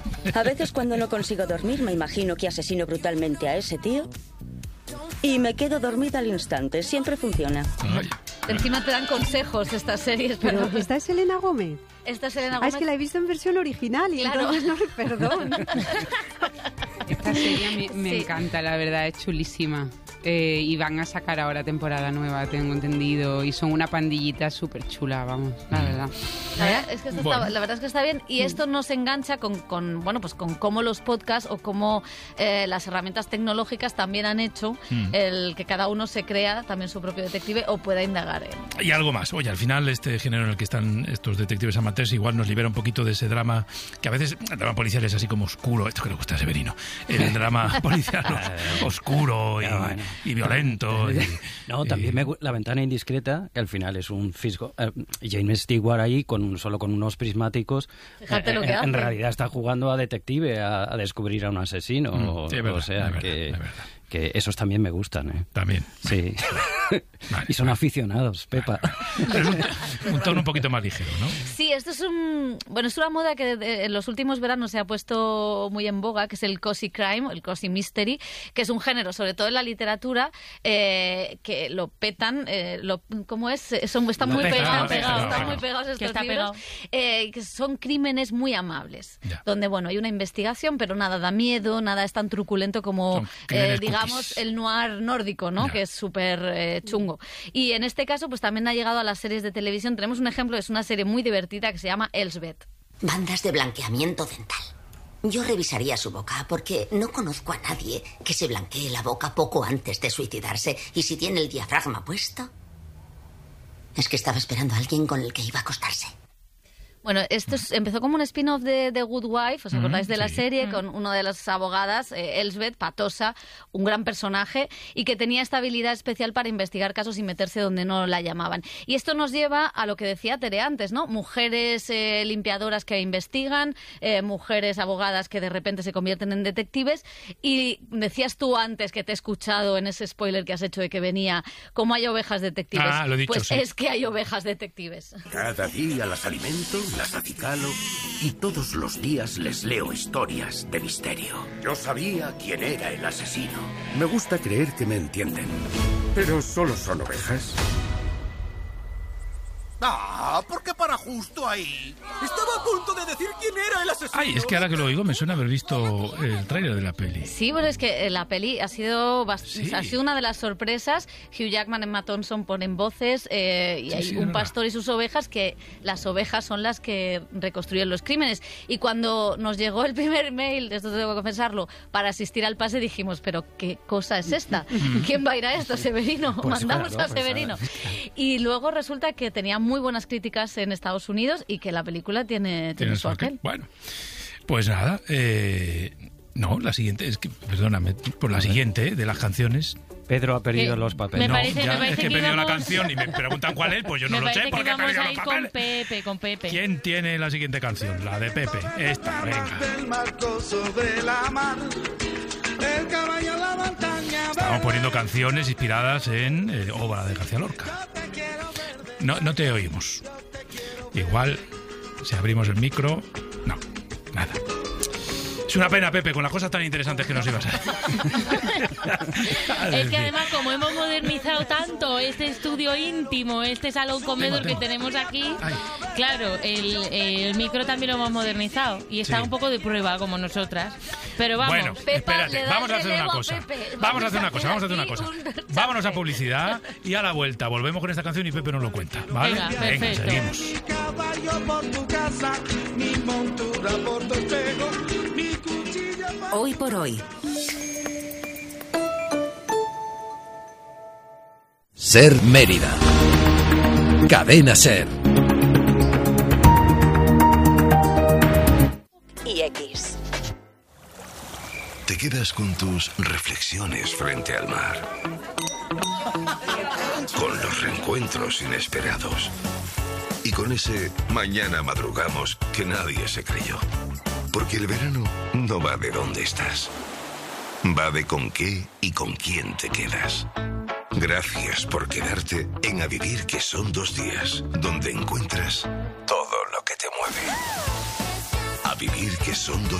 A veces cuando no consigo dormir me imagino que asesino brutalmente a ese tío y me quedo dormida al instante. Siempre funciona. Ay. Encima te dan consejos estas series. Pero esta es Selena Gómez. Esta es Selena Gómez. Es que la he visto en versión original y Claro. entonces no, perdón. Esta serie me encanta, la verdad, es chulísima. Y van a sacar ahora temporada nueva, tengo entendido. Y son una pandillita súper chula, vamos, la verdad. La verdad es que está bien. Y esto nos engancha con cómo los podcasts o cómo las herramientas tecnológicas también han hecho el que cada uno se crea también su propio detective o pueda indagar en. Y algo más. Oye, al final este género en el que están estos detectives amateurs igual nos libera un poquito de ese drama que a veces el drama policial es así como oscuro. Esto que le gusta a Severino. El drama policial oscuro y violento. No, también La ventana indiscreta, que al final es un fisgo. James Stewart ahí solo con unos prismáticos. Fíjate lo que hace. En realidad está jugando a detective, a descubrir a un asesino. Sí, es verdad, o sea, es verdad, que... es verdad. Que esos también me gustan, ¿eh? También. Sí. Vale, y son aficionados, Pepa. Es un tono un poquito más ligero, ¿no? Sí, esto es es una moda que en los últimos veranos se ha puesto muy en boga, que es el cozy crime, el cozy mystery, que es un género, sobre todo en la literatura, que lo petan, ¿cómo es? Están muy pegados estos libros, que son crímenes muy amables, donde hay una investigación, pero nada da miedo, nada es tan truculento como digamos el noir nórdico, ¿no? Que es súper chungo. Y en este caso, pues también ha llegado a las series de televisión. Tenemos un ejemplo, es una serie muy divertida que se llama Elsbeth. Bandas de blanqueamiento dental. Yo revisaría su boca porque no conozco a nadie que se blanquee la boca poco antes de suicidarse. Y si tiene el diafragma puesto, es que estaba esperando a alguien con el que iba a acostarse. Bueno, esto empezó como un spin-off de The Good Wife, ¿os acordáis de la serie? Con una de las abogadas, Elsbeth, patosa, un gran personaje, y que tenía esta habilidad especial para investigar casos y meterse donde no la llamaban. Y esto nos lleva a lo que decía Tere antes, ¿no? Mujeres limpiadoras que investigan, mujeres abogadas que de repente se convierten en detectives, y decías tú antes, que te he escuchado en ese spoiler que has hecho de que venía, ¿cómo hay ovejas detectives? Lo he dicho, pues sí. Es que hay ovejas detectives. Cada día las alimento, las acicalo y todos los días les leo historias de misterio. Yo sabía quién era el asesino. Me gusta creer que me entienden. Pero solo son ovejas. ¿Por qué para justo ahí? Estaba a punto de decir quién era el asesino. Ay, es que ahora que lo oigo me suena haber visto el tráiler de la peli. Sí, pues es que la peli ha sido una de las sorpresas. Hugh Jackman y Emma Thompson ponen voces y hay un pastor y sus ovejas, que las ovejas son las que reconstruyen los crímenes. Y cuando nos llegó el primer mail, esto tengo que confesarlo, para asistir al pase, dijimos, pero ¿qué cosa es esta? ¿Quién va a ir a esto, Severino? Mandamos a Severino. Y luego resulta que tenía muy buenas críticas en Estados Unidos y que la película tiene su aquel. Bueno, pues nada, no, la siguiente, es que, perdóname, por la siguiente de las canciones... Pedro ha perdido los papeles. Es que he perdido la canción y me preguntan cuál es, pues yo no lo sé porque he perdido los papeles. Con Pepe. ¿Quién tiene la siguiente canción? La de Pepe. Esta, venga. Estamos poniendo canciones inspiradas en obra de García Lorca. No te oímos. Igual, si abrimos el micro... No, nada. Es una pena, Pepe, con las cosas tan interesantes que nos ibas a decir. Es que además, como hemos modernizado tanto este estudio íntimo, este salón comedor que tenemos aquí, claro, el micro también lo hemos modernizado y está un poco de prueba, como nosotras. Pero vamos. Bueno, espérate, vamos a hacer una cosa. Vamos a hacer una cosa. Vámonos a publicidad y a la vuelta volvemos con esta canción y Pepe nos lo cuenta, ¿vale? Venga, perfecto. Seguimos. Hoy por hoy. Ser Mérida. Cadena Ser. Y X. Te quedas con tus reflexiones frente al mar. Con los reencuentros inesperados. Y con ese mañana madrugamos que nadie se creyó. Porque el verano no va de dónde estás. Va de con qué y con quién te quedas. Gracias por quedarte en A Vivir, que son 2 días, donde encuentras todo lo que te mueve. A Vivir, que son 2